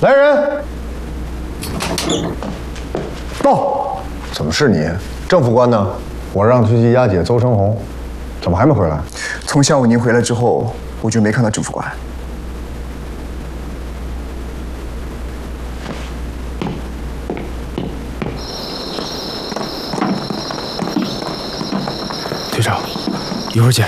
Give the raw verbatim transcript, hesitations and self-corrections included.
来人，到。怎么是你？政府官呢？我让他去押解邹生红，怎么还没回来？ 从下午您回来之后，我就没看到政府官。 队长，一会儿见。